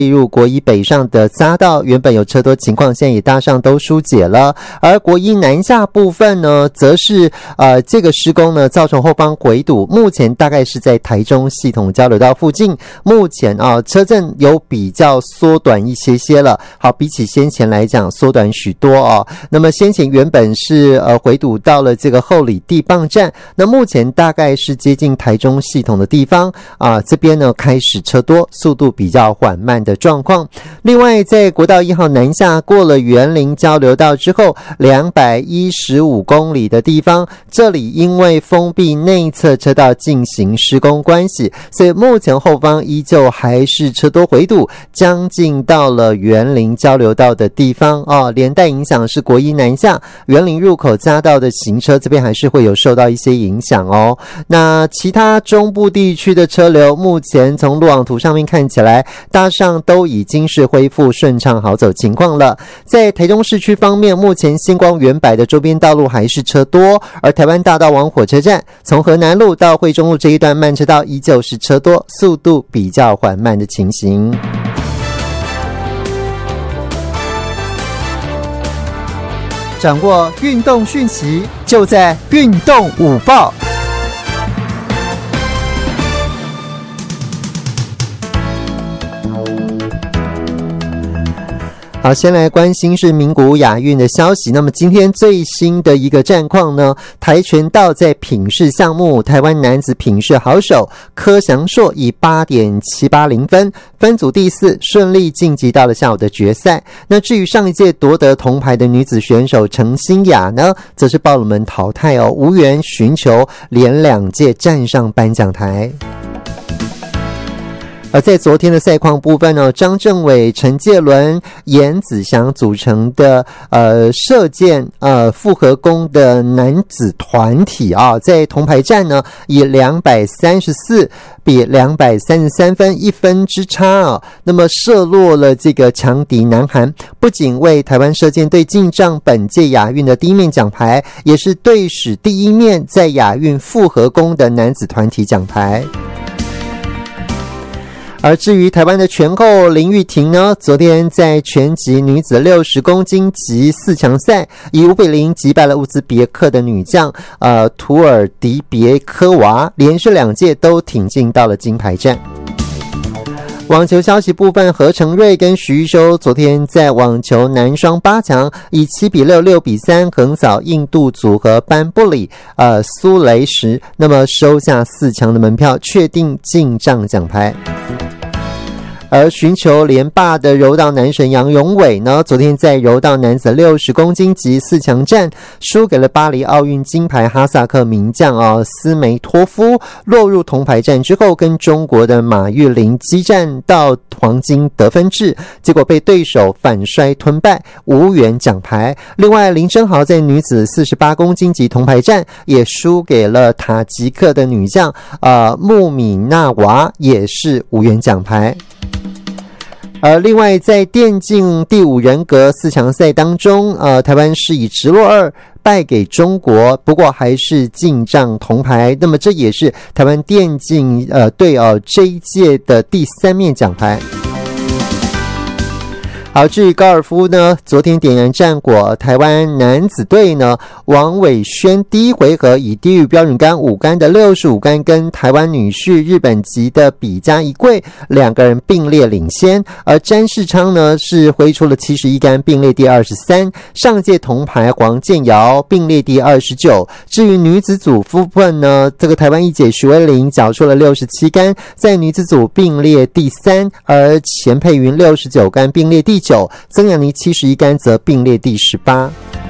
进入国一北上的匝道原本有车多情况，现在也大上都疏解了。而国一南下部分呢，则是这个施工呢造成后方回堵，目前大概是在台中系统交流道附近，目前车阵有比较缩短一些了。好，比起先前来讲缩短许多那么先前原本是回堵到了这个后里地磅站，那目前大概是接近台中系统的地方这边呢开始车多，速度比较缓慢的状况。另外在国道1号南下过了员林交流道之后215公里的地方，这里因为封闭内侧车道进行施工关系，所以目前后方依旧还是车多回堵，将近到了员林交流道的地方连带影响是国一南下员林入口匝道的行车这边还是会有受到一些影响那其他中部地区的车流目前从路网图上面看起来大上都已经是恢复顺畅好走情况了。在台中市区方面，目前星光原百的周边道路还是车多，而台湾大道往火车站从河南路到惠中路这一段慢车道依旧是车多，速度比较缓慢的情形。掌握运动讯息，就在运动午报。好，先来关心是名古屋亚运的消息。那么今天最新的一个战况呢，跆拳道在品势项目，台湾男子品势好手柯翔硕以 8.780 分分组第4，顺利晋级到了下午的决赛。那至于上一届夺得铜牌的女子选手程欣雅呢，则是爆冷门淘汰无缘寻求连2届站上颁奖台。而在昨天的赛况部分张政伟、陈介伦、严子祥组成的射箭复合弓的男子团体在铜牌战呢以234比233分1分之差那么射落了这个强敌南韩，不仅为台湾射箭队进账本届亚运的第一面奖牌，也是队史第一面在亚运复合弓的男子团体奖牌。而至于台湾的拳后林玉婷呢，昨天在拳击女子60公斤级4强赛以5比0击败了乌兹别克的女将图尔迪别科娃，连续2届都挺进到了金牌战。网球消息部分，何成瑞跟徐玉修昨天在网球男双8强以7比6、6比3横扫印度组合班布里苏雷什，那么收下4强的门票，确定进账奖牌。而寻求连霸的柔道男神杨永伟呢，昨天在柔道男子60公斤级4强战输给了巴黎奥运金牌哈萨克名将斯梅托夫，落入铜牌战之后跟中国的马玉麟激战到黄金得分制，结果被对手反摔吞败，无缘奖牌。另外林珍豪在女子48公斤级铜牌战也输给了塔吉克的女将穆米纳娃，也是无缘奖牌。而另外在电竞第5人格4强赛当中台湾是以直落2败给中国，不过还是进账铜牌，那么这也是台湾电竞队这一届的第3面奖牌。好，至于高尔夫呢，昨天点燃战果，台湾男子队呢，王伟轩第一回合以低于标准杆5杆的65杆跟台湾女婿日本籍的比嘉一贵2个人并列领先，而詹世昌呢是挥出了71杆并列第23，上届铜牌黄建尧并列第29。至于女子组部分呢，这个台湾一姐徐薇玲缴出了67杆，在女子组并列第3，而钱佩云69杆并列第9，曾阳妮71杆则并列第18。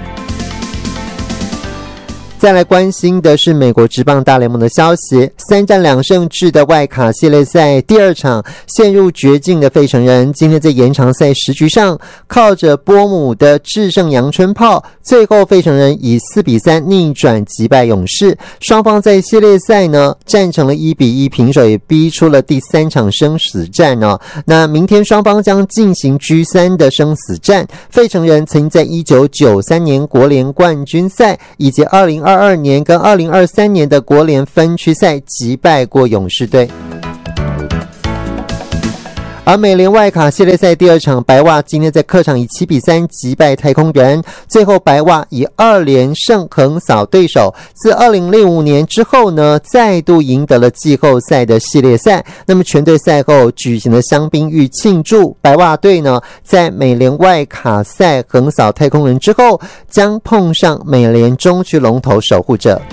再来关心的是美国职棒大联盟的消息，3战2胜制的外卡系列赛第2场陷入绝境的费城人，今天在延长赛10局上靠着波姆的制胜阳春炮，最后费城人以4比3逆转击败勇士，双方在系列赛呢战成了1比1平手，也逼出了第3场生死战那明天双方将进行 G3 的生死战，费城人曾在1993年国联冠军赛以及2022年跟2023年的国联分区赛击败过勇士队。 而美联外卡系列赛第二场，白袜今天在客场以7-3击败太空人，最后白袜以2连胜横扫对手。自2005年之后呢，再度赢得了季后赛的系列赛。那么全队赛后举行了香槟浴庆祝。白袜队呢，在美联外卡赛横扫太空人之后，将碰上美联中区龙头守护者。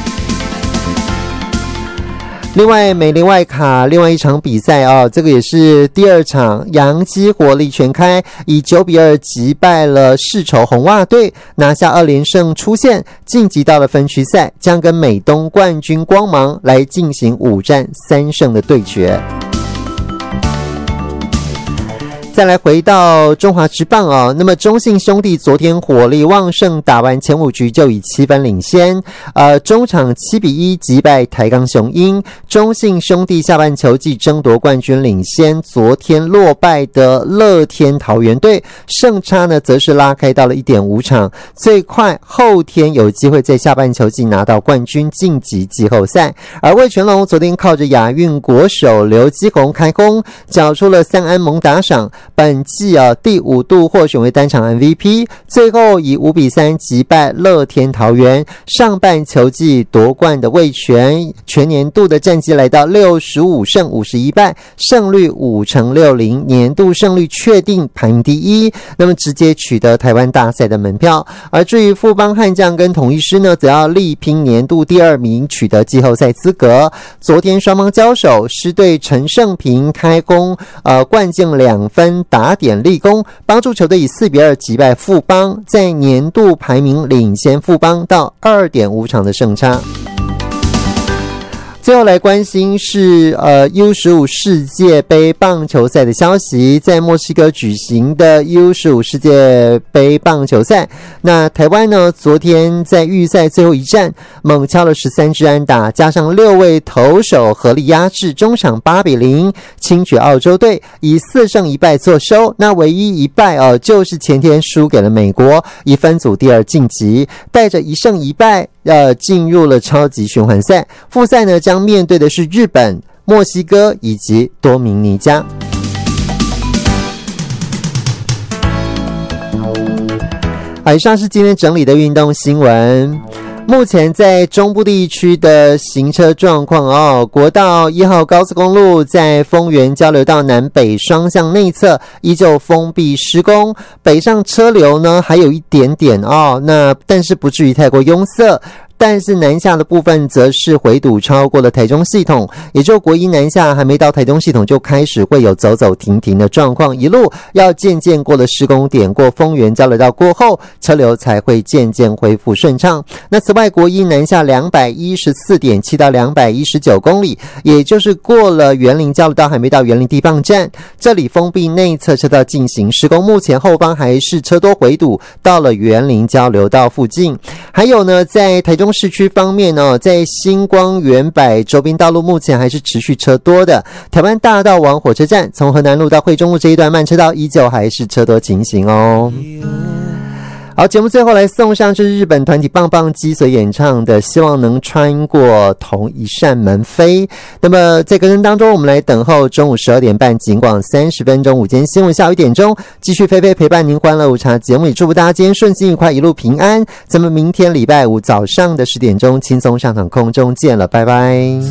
另外，美联外卡另外一场比赛这个也是第二场，洋基火力全开，以9-2击败了世仇红袜队，拿下2连胜出线，晋级到了分区赛，将跟美东冠军光芒来进行5战3胜的对决。再来回到中华职棒那么中信兄弟昨天火力旺盛，打完前5局就以7分领先，中场7-1击败台钢雄鹰，中信兄弟下半球季争夺冠军领先昨天落败的乐天桃园队，胜差呢则是拉开到了 1.5 场，最快后天有机会在下半球季拿到冠军晋级季后赛。而味全龙昨天靠着亚运国手刘基宏开轰，缴出了3安猛打赏，本季第5度获选为单场 MVP， 最后以5-3击败乐天桃园，上半球季夺冠的味全，全年度的战绩来到65胜51败，胜率5.60%，年度胜率确定排名第1，那么直接取得台湾大赛的门票。而至于富邦悍将跟统一狮呢，则要力拼年度第2名，取得季后赛资格。昨天双方交手，狮队陈胜平开攻，灌进2分打点立功，帮助球队以4-2击败富邦，在年度排名领先富邦到 2.5 场的胜差。最后来关心是U15 世界杯棒球赛的消息，在墨西哥举行的 U15 世界杯棒球赛，那台湾呢昨天在预赛最后一战猛敲了13支安打，加上6位投手合力压制，中场8-0轻取澳洲队，以4胜1败作收。那唯一一败就是前天输给了美国，以分组第2晋级，带着1胜1败进入了超级循环赛。复赛呢将面对的是日本、墨西哥以及多明尼加。以上是今天整理的运动新闻。目前在中部地区的行车状况国道1号高速公路在丰原交流道南北双向内侧依旧封闭施工，北上车流呢还有一点点那但是不至于太过拥塞。但是南下的部分则是回堵超过了台中系统，也就国一南下还没到台中系统就开始会有走走停停的状况，一路要渐渐过了施工点，过丰原交流道过后，车流才会渐渐恢复顺畅。那此外，国一南下 214.7 到219公里，也就是过了园林交流道还没到园林地磅站，这里封闭内侧车道进行施工，目前后方还是车多回堵，到了园林交流道附近。还有呢，在台中市区方面在新光远百周边道路目前还是持续车多的。台湾大道往火车站，从河南路到惠中路这一段慢车道依旧还是车多情形好，节目最后来送上是日本团体棒棒鸡所演唱的《希望能穿过同一扇门飞》。那么在歌声当中，我们来等候中午12点半警广30分钟午间新闻，下午1点钟继续菲菲陪伴您欢乐午茶节目，也祝福大家今天顺心愉快，一路平安。咱们明天礼拜5早上的10点钟轻松上场空中见了，拜拜。